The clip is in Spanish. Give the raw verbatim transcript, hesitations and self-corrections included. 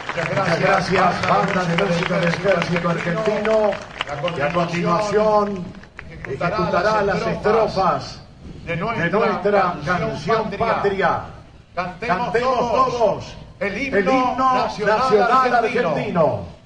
Muchas gracias, banda de música del Ejército Argentino, que a continuación ejecutará las estrofas de nuestra canción patria. Cantemos todos el himno nacional argentino.